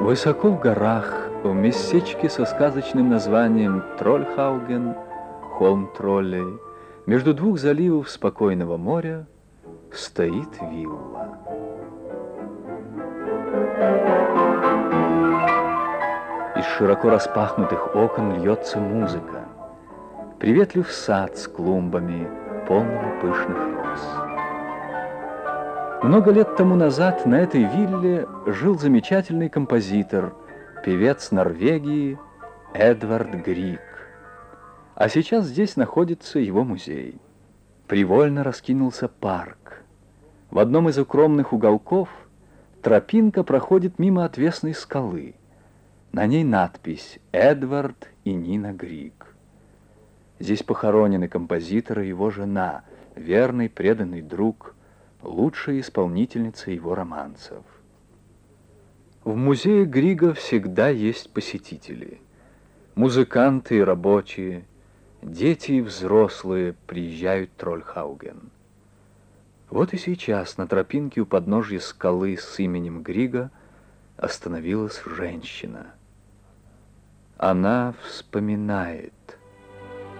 Высоко в горах, в местечке со сказочным названием Трольхауген, холм троллей, между двух заливов спокойного моря стоит вилла. Из широко распахнутых окон льется музыка. Приветлив сад с клумбами, полными пышных роз. Много лет тому назад на этой вилле жил замечательный композитор, певец Норвегии Эдвард Григ. А сейчас здесь находится его музей. Привольно раскинулся парк. В одном из укромных уголков тропинка проходит мимо отвесной скалы. На ней надпись «Эдвард и Нина Григ». Здесь похоронены композитор и его жена, верный преданный друг, лучшая исполнительница его романсов. В музее Грига всегда есть посетители. Музыканты и рабочие, дети и взрослые приезжают в Трольхауген. Вот и сейчас на тропинке у подножья скалы с именем Грига остановилась женщина. Она вспоминает.